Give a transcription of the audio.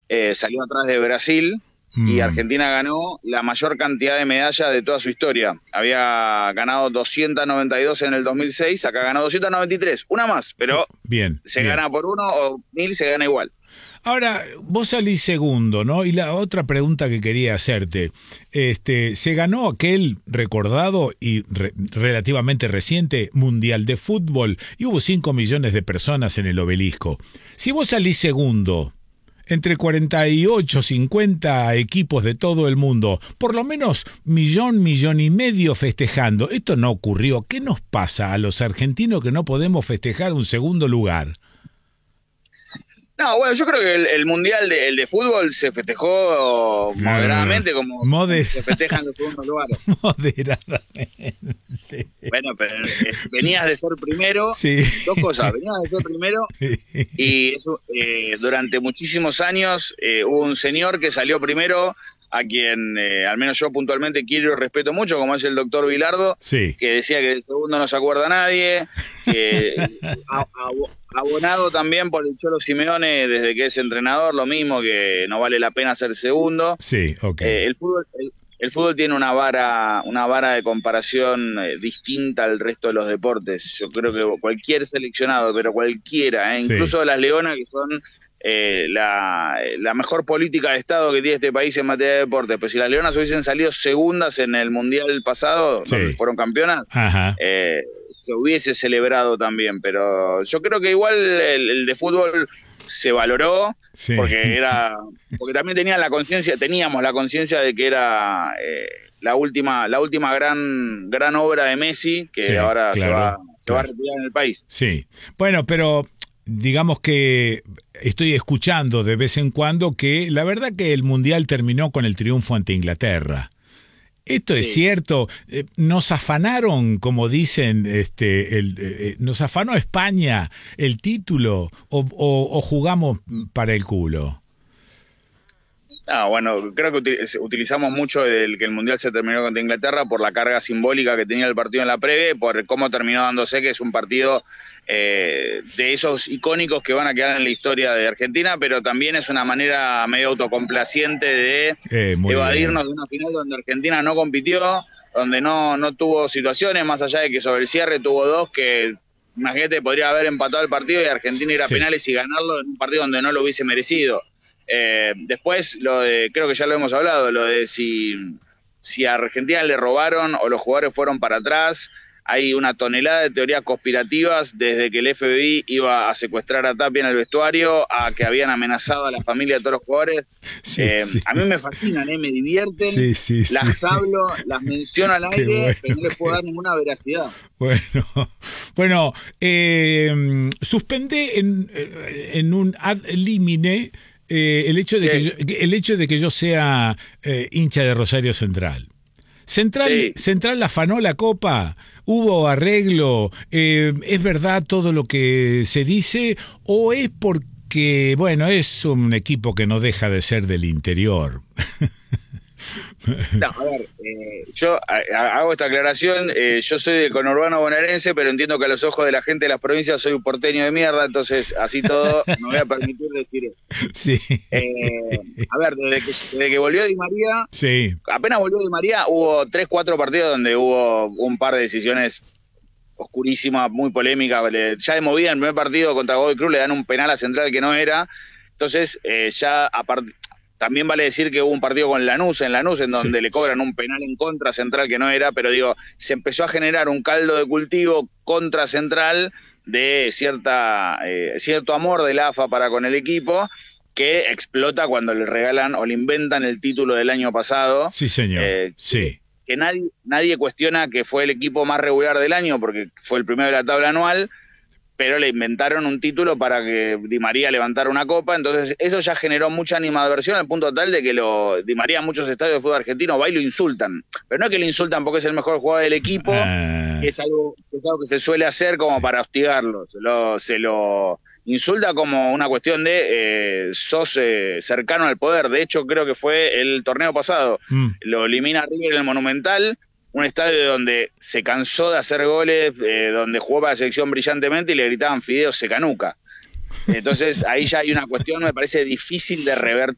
salió atrás de Brasil y Mm, Argentina ganó la mayor cantidad de medallas de toda su historia. Había ganado 292 en el 2006, acá ganó 293, una más, pero bien, se bien. gana por uno o 1000 se gana igual. Ahora, vos salís segundo, ¿no? Y la otra pregunta que quería hacerte, se ganó aquel recordado y relativamente reciente Mundial de Fútbol y hubo 5 millones de personas en el obelisco. Si vos salís segundo, entre 48, 50 equipos de todo el mundo, por lo menos millón, millón y medio festejando. Esto no ocurrió. ¿Qué nos pasa a los argentinos que no podemos festejar un segundo lugar? No, bueno, yo creo que el Mundial el de fútbol se festejó Ah, moderadamente como moder- se festejan los segundos lugares. moderadamente. Bueno, pero venías de ser primero, Sí. dos cosas, venías de ser primero y eso, durante muchísimos años hubo un señor que salió primero, a quien al menos yo puntualmente quiero y respeto mucho, como es el doctor Vilardo, Sí. que decía que del segundo no se acuerda nadie, que abonado también por el Cholo Simeone desde que es entrenador, lo mismo, que no vale la pena ser segundo. Sí, ok. El fútbol tiene una vara de comparación distinta al resto de los deportes. Yo creo que cualquier seleccionado, pero cualquiera, Sí. incluso las Leonas, que son la mejor política de Estado que tiene este país en materia de deportes, pues si las Leonas hubiesen salido segundas en el Mundial pasado, donde Sí. fueron campeonas, Ajá. se hubiese celebrado también. Pero yo creo que igual el de fútbol se valoró Sí. porque porque también teníamos la conciencia de que era la última gran obra de Messi, que Sí, ahora claro, se va a claro. retirar en el país. Sí. Bueno, pero digamos que estoy escuchando de vez en cuando que la verdad que el Mundial terminó con el triunfo ante Inglaterra. Esto es Sí. cierto. Nos afanaron, como dicen, nos afanó España el título o jugamos para el culo. Ah, bueno, creo que utilizamos mucho que el Mundial se terminó contra Inglaterra por la carga simbólica que tenía el partido en la previa y por cómo terminó dándose, que es un partido de esos icónicos que van a quedar en la historia de Argentina, pero también es una manera medio autocomplaciente de Muy evadirnos bien. de una final donde Argentina no compitió, donde no tuvo situaciones, más allá de que sobre el cierre tuvo dos que, imagínate, podría haber empatado el partido y Argentina ir a Sí. penales y ganarlo en un partido donde no lo hubiese merecido. Después, creo que ya lo hemos hablado, lo de si a Argentina le robaron o los jugadores fueron para atrás. Hay una tonelada de teorías conspirativas desde que el FBI iba a secuestrar a Tapia en el vestuario, a que habían amenazado a la familia de todos los jugadores. Sí, sí. A mí me fascinan, me divierten, Sí, sí, sí. las hablo, las menciono al Qué aire, pero bueno, no les puedo dar ninguna veracidad. bueno. Bueno, suspende en un ad limine Sí, el hecho de que yo sea hincha de Rosario Central. sí. Central afanó la copa, hubo arreglo, ¿es verdad todo lo que se dice o es porque, bueno, es un equipo que no deja de ser del interior? No, a ver, yo hago esta aclaración, yo soy de conurbano bonaerense, pero entiendo que a los ojos de la gente de las provincias soy un porteño de mierda, entonces así todo me voy a permitir decir eso. Sí, A ver, desde que volvió Di María, sí, apenas volvió Di María, hubo 3, 4 partidos donde hubo un par de decisiones oscurísimas, muy polémicas. Ya de movida en el primer partido contra Godoy Cruz le dan un penal a Central que no era. Entonces, también vale decir que hubo un partido con Lanús, en sí, donde le cobran un penal en contra Central que no era, pero digo, se empezó a generar un caldo de cultivo contra Central de cierto amor del AFA para con el equipo, que explota cuando le regalan o le inventan el título del año pasado. sí, señor, eh, sí. que nadie cuestiona que fue el equipo más regular del año porque fue el primero de la tabla anual, pero le inventaron un título para que Di María levantara una copa, entonces eso ya generó mucha animadversión al punto tal de que Di María en muchos estadios de fútbol argentino va y lo insultan, pero no es que lo insultan porque es el mejor jugador del equipo, que Ah, es algo que se suele hacer como sí. para hostigarlo, se lo insulta como una cuestión de sos cercano al poder. De hecho creo que fue el torneo pasado, Mm. lo elimina River en el Monumental, un estadio donde se cansó de hacer goles, donde jugó para la selección brillantemente y le gritaban Fideo Secanuca. Entonces ahí ya hay una cuestión, me parece difícil de revertir.